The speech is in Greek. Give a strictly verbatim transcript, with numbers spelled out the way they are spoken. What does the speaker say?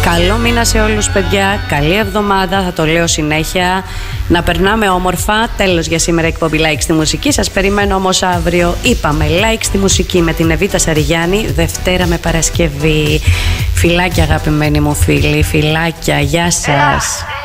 Καλό μήνα σε όλους, παιδιά. Καλή εβδομάδα, θα το λέω συνέχεια. Να περνάμε όμορφα. Τέλος για σήμερα εκπομπή Like στη μουσική. Σας περιμένω όμως αύριο. Είπαμε Like στη μουσική με την Εβίτα Σαριγιάννη, Δευτέρα με Παρασκευή. Φιλάκια αγαπημένοι μου φίλοι, φιλάκια. Γεια σας.